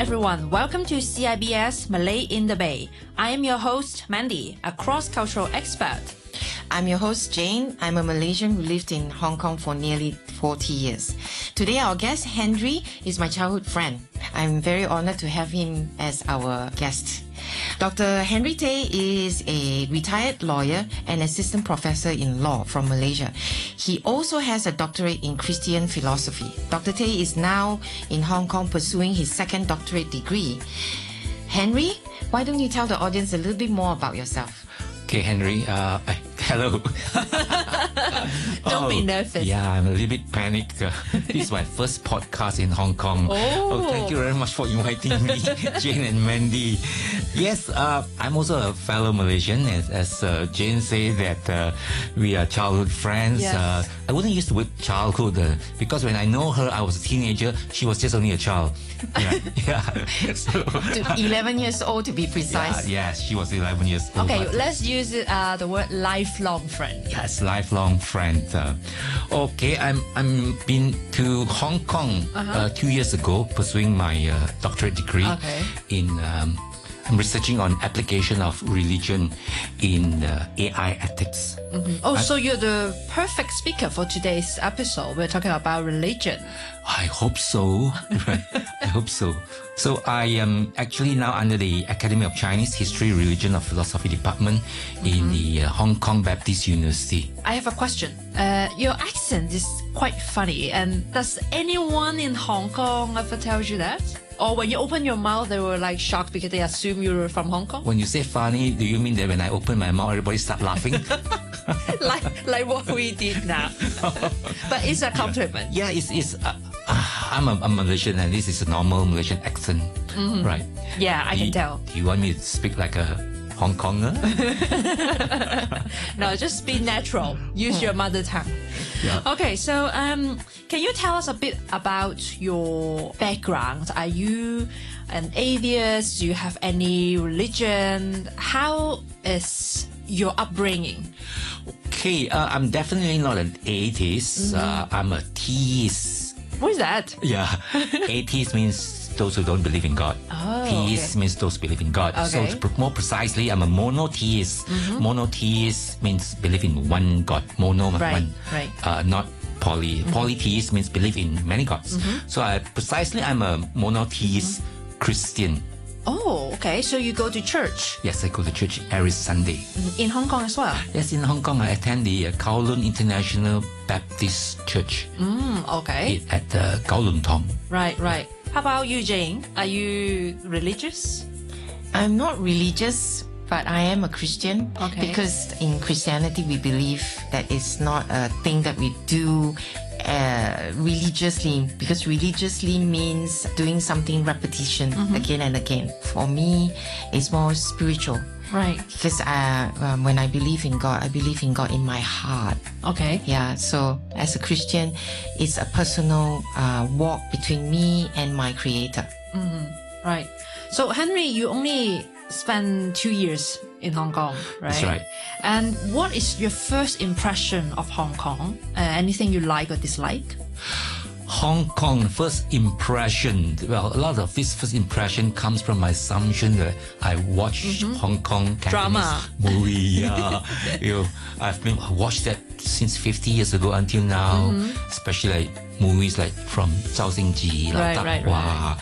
everyone. Welcome to CIBS Malay in the Bay. I am your host, Mandy, a cross-cultural expert. I'm your host, Jane. I'm a Malaysian who lived in Hong Kong for nearly 40 years. Today, our guest, Henry, is my childhood friend. I'm very honored to have him as our guest. Dr. Henry Tay is a retired lawyer and assistant professor in law from Malaysia. He also has a doctorate in Christian philosophy. Dr. Tay is now in Hong Kong pursuing his second doctorate degree. Henry, why don't you tell the audience a little bit more about yourself? Okay, Henry. Hello. Don't be nervous. Yeah, I'm a little bit panicked. This is my first podcast in Hong Kong. Thank you very much for inviting me, Jane and Mandy. Yes, I'm also a fellow Malaysian. As Jane said that we are childhood friends. Yes. I wouldn't use the word childhood because when I know her, I was a teenager. She was just only a child. Yeah. So, 11 years old to be precise. yes, she was 11 years old. Okay, let's use the word lifelong friend. Yes, lifelong friend. Okay, I'm been to Hong Kong 2 years ago pursuing my doctorate degree in I'm researching on application of religion in AI ethics. So you're the perfect speaker for today's episode. We're talking about religion. I hope so. Right. I hope so. So I am actually now under the Academy of Chinese History, Religion and Philosophy Department in the Hong Kong Baptist University. I have a question. Your accent is quite funny. And does anyone in Hong Kong ever tell you that? Or when you open your mouth, they were like shocked because they assume you're from Hong Kong? When you say funny, do you mean that when I open my mouth, everybody start laughing? like what we did now. But it's a compliment. Yeah, it's I'm a Malaysian and this is a normal Malaysian accent, right? Yeah, I can tell. Do you want me to speak like a Hong Konger? No, just be natural. Use your mother tongue. Yeah. Okay, so can you tell us a bit about your background? Are you an atheist? Do you have any religion? How is your upbringing? Okay, I'm definitely not an atheist. I'm a theist. What is that? Yeah, atheist means those who don't believe in God. Theist means those who believe in God. So more precisely, I'm a monotheist. Monotheist means believe in one God. Mono, one. Right. Not poly. Polytheist means believe in many gods. So I'm a monotheist Christian. Oh, okay. So you go to church? Yes, I go to church every Sunday. In Hong Kong as well? Yes, in Hong Kong, I attend the Kowloon International Baptist Church. Okay. At Kowloon Tong. Right. How about you, Jane? Are you religious? I'm not religious, but I am a Christian. Okay. Because in Christianity, we believe that it's not a thing that we do religiously, because religiously means doing something repetition again and again. For me, it's more spiritual. Right. Because when I believe in God, I believe in God in my heart. Okay. Yeah, so as a Christian, it's a personal walk between me and my Creator. Right. So, Henry, you only spent 2 years in Hong Kong, right? That's right. And what is your first impression of Hong Kong? Anything you like or dislike? Hong Kong, first impression. Well, a lot of this first impression comes from my assumption that I watched Hong Kong Drama. Cantonese movie. I've watched that since 50 years ago until now, especially like movies like from Zhao Xingji, Right.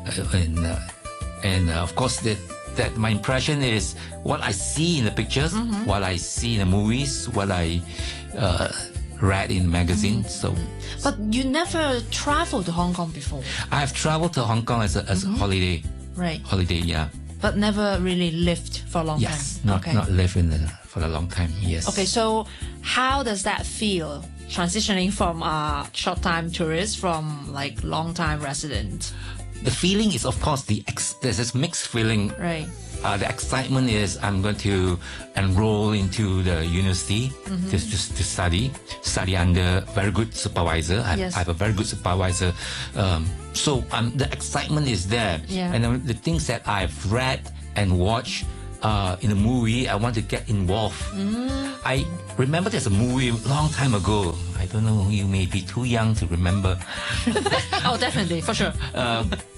And of course that my impression is what I see in the pictures, what I see in the movies, what I read in magazines. So, But you never traveled to Hong Kong before, I have traveled to Hong Kong as a holiday. right? Holiday, yeah. But never really lived for a long Yes, time. not live for a long time. Yes. Okay, so how does that feel? Transitioning from a short-time tourist from like long-time resident. The feeling is, of course, there's this mixed feeling. Right. The excitement is I'm going to enroll into the university to study under very good supervisor. I have a very good supervisor. So the excitement is there. Yeah. And the things that I've read and watched in a movie, I want to get involved. I remember there's a movie a long time ago. I don't know, you may be too young to remember. Oh, definitely, for sure.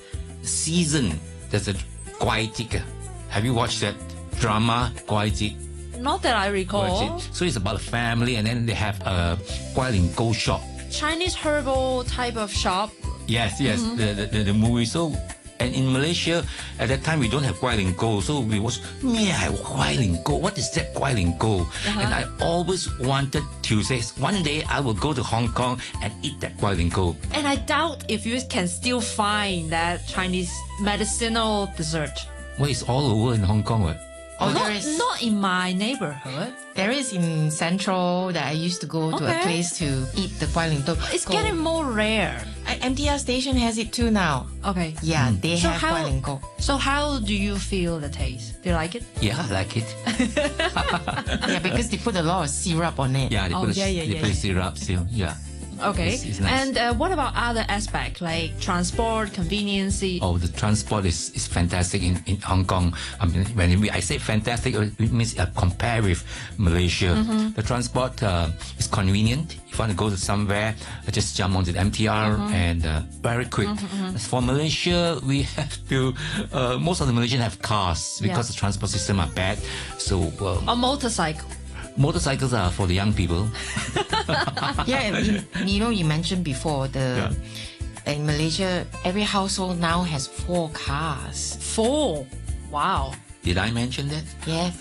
season, there's a Kwai Tik. Have you watched that drama, Kwai Tik? Not that I recall. So it's about a family, and then they have a Kwai Ling Go shop. Chinese herbal type of shop. Yes, the movie. So, and in Malaysia, at that time we don't have Kwai Ling Go, so we was Kwai Ling Go. What is that Kwai Ling Go? And I always wanted to say one day I will go to Hong Kong and eat that Kwai Ling Go. And I doubt if you can still find that Chinese medicinal dessert. Well, it's all over in Hong Kong, right? Oh, Not in my neighborhood. There is in Central that I used to go to a place to eat the Kwai Ling Go. It's getting more rare. MTR station has it too now. Okay. Yeah, they have Kwai Ling Go. So how do you feel the taste? Do you like it? Yeah, I like it. Yeah, because they put a lot of syrup on it. Yeah, they put syrup still. Yeah. Okay. It's nice. And what about other aspects like transport, convenience? Oh, the transport is fantastic in Hong Kong. I mean, when I say fantastic, it means compare with Malaysia. The transport is convenient. If you want to go to somewhere, just jump onto the MTR and very quick. As for Malaysia, we have to, most of the Malaysians have cars because the transport system are bad. So, a motorcycle. Motorcycles are for the young people. Yeah, and you mentioned before in Malaysia, every household now has 4 cars. 4? Wow. Did I mention that? Yes.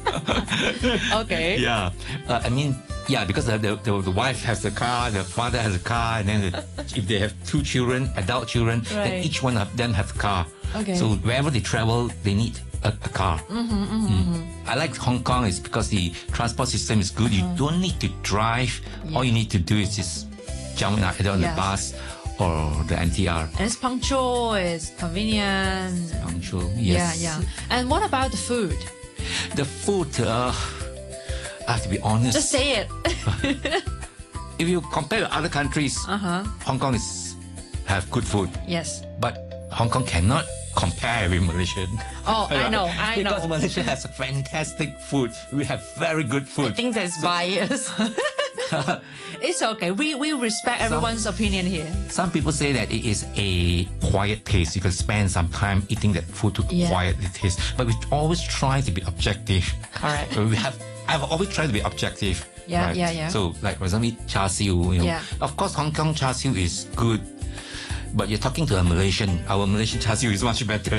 Okay. Yeah. I mean, because the wife has the car, the father has a car, and then if they have 2 children, adult children, then each one of them have a car. Okay. So wherever they travel, they need a car. I like Hong Kong is because the transport system is good. You don't need to drive. All you need to do is just jump either on the bus or the MTR. And it's punctual, it's convenient. Punctual, yes. Yeah. And what about the food? The food, I have to be honest. Just say it. If you compare with other countries, Hong Kong have good food. Yes. But Hong Kong cannot compare with Malaysia. Oh, I know. Because Malaysia has fantastic food. We have very good food. I think that's bias. It's okay. We respect everyone's opinion here. Some people say that it is a quiet taste. You can spend some time eating that food to quiet the taste. But we always try to be objective. Correct. I've always tried to be objective. Yeah, right? yeah. So, like for example, char siu. Of course, Hong Kong char siu is good. But you're talking to a Malaysian. Our Malaysian char siu is much better.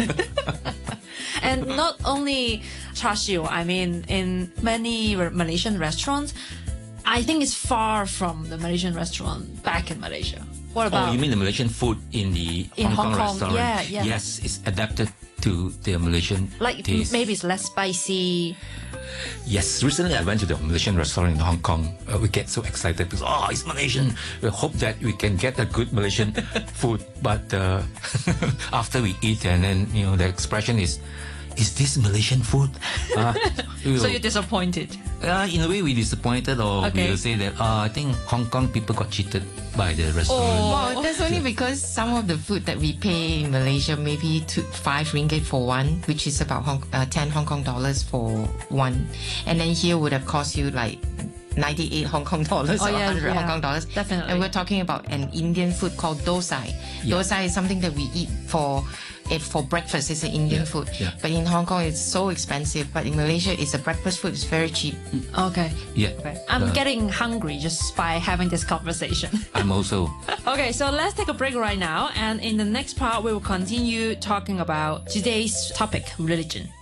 And not only char siu, I mean, in many Malaysian restaurants, I think it's far from the Malaysian restaurant back in Malaysia. What about? Oh, you mean the Malaysian food in the Hong Kong restaurant? Yeah. Yes, it's adapted to the Malaysian taste. Maybe it's less spicy. Yes, recently I went to the Malaysian restaurant in Hong Kong. We get so excited because it's Malaysian. We hope that we can get a good Malaysian food. But after we eat, and then the expression is this Malaysian food? So you're disappointed? In a way, we're disappointed, or we'll say that I think Hong Kong people got cheated by the restaurant. Well, that's only because some of the food that we pay in Malaysia, maybe 5 ringgit for one, which is about 10 Hong Kong dollars for one. And then here would have cost you like 98 Hong Kong dollars or 100 Hong Kong dollars. Definitely. And we're talking about an Indian food called dosai. Dosai is something that we eat for breakfast. It's an Indian food. But in Hong Kong, it's so expensive. But in Malaysia, it's a breakfast food. It's very cheap. Okay. Yeah. Okay. I'm getting hungry just by having this conversation. I'm also. Okay, so let's take a break right now. And in the next part, we will continue talking about today's topic, religion.